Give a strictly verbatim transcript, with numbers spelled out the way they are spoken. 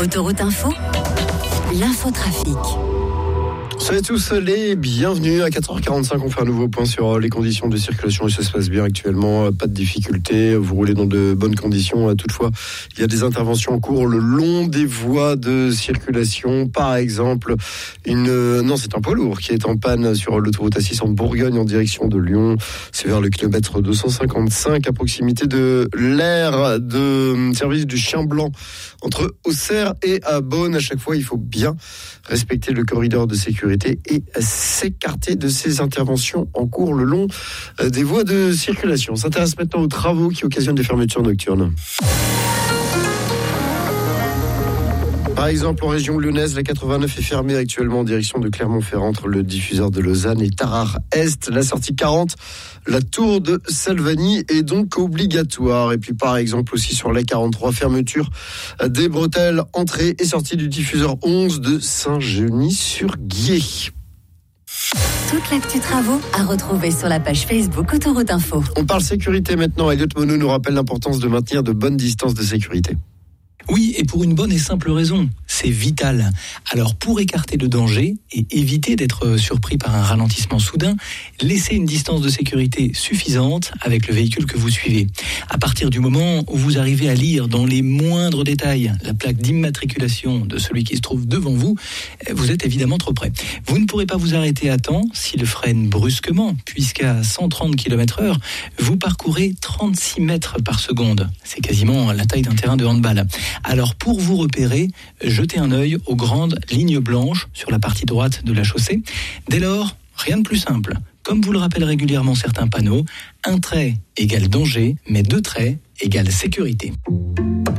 Autoroute Info, l'infotrafic. Salut à tous, les bienvenus. À quatre heures quarante-cinq, on fait un nouveau point sur les conditions de circulation et ça se passe bien actuellement, pas de difficultés, vous roulez dans de bonnes conditions. Toutefois, il y a des interventions en cours le long des voies de circulation. Par exemple, une non, c'est un poids lourd qui est en panne sur l'autoroute A six en Bourgogne en direction de Lyon. C'est vers le kilomètre deux cent cinquante-cinq à proximité de l'aire de service du Chien Blanc entre Auxerre et à Beaune. À chaque fois, il faut bien respecter le corridor de sécurité et s'écarter de ces interventions en cours le long des voies de circulation. On s'intéresse maintenant aux travaux qui occasionnent des fermetures nocturnes. Par exemple, en région lyonnaise, la quatre-vingt-neuf est fermée actuellement en direction de Clermont-Ferrand entre le diffuseur de Lausanne et Tarare-Est. La sortie quarante, la tour de Salvani est donc obligatoire. Et puis par exemple aussi sur la quarante-trois, fermeture des bretelles, entrée et sortie du diffuseur onze de Saint-Genis-sur-Guiers. Toute l'actu travaux à retrouver sur la page Facebook Autoroute Info. On parle sécurité maintenant. Elliot Monod nous rappelle l'importance de maintenir de bonnes distances de sécurité. Oui, et pour une bonne et simple raison, c'est vital. Alors pour écarter le danger et éviter d'être surpris par un ralentissement soudain, laissez une distance de sécurité suffisante avec le véhicule que vous suivez. À partir du moment où vous arrivez à lire dans les moindres détails la plaque d'immatriculation de celui qui se trouve devant vous, vous êtes évidemment trop près. Vous ne pourrez pas vous arrêter à temps s'il freine brusquement, puisqu'à cent trente kilomètres heure, vous parcourez trente-six mètres par seconde. C'est quasiment la taille d'un terrain de handball. Alors pour vous repérer, jetez un œil aux grandes lignes blanches sur la partie droite de la chaussée. Dès lors, rien de plus simple. Comme vous le rappellent régulièrement certains panneaux, un trait égale danger, mais deux traits égale sécurité.